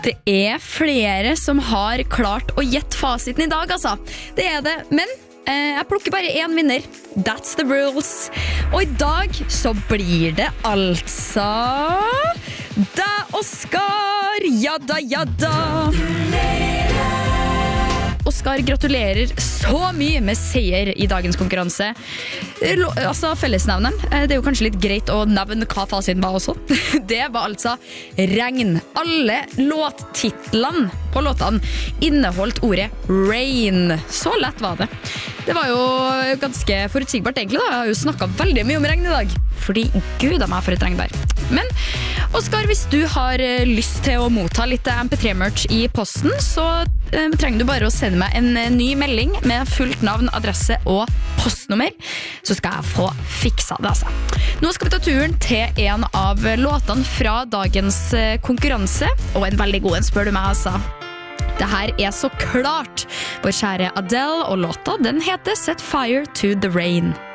Det flere som har klart å gjette fasiten i dag, altså. Det det, men jeg plukker bare en vinner. That's the rules. Og i dag så blir det altså deg, Oskar. Jadda. Oskar, gratulerer så mye med seier i dagens konkurranse. Altså fellesnevnen, det jo kanskje litt greit å nevne hva fasiten var også. Det var altså regn. Alle låttitlene på låtene inneholdt ordet rain. Så lett var det. Det var jo ganske forutsigbart egentlig da. Jeg har jo snakket veldig mye om regn i dag. Fordi Gud av meg for et regnvær. Men Oskar, hvis du har lyst til å motta litt MP3-merch i posten, så trenger du bare å sende meg en ny melding med fullt navn, adresse og postnummer, så skal jeg få fiksa det, altså. Nå skal vi ta turen til en av låtene fra dagens konkurranse, og en veldig god en, spør du meg, altså. Det her så klart vår kjære Adele, og låta den heter Set Fire to the Rain.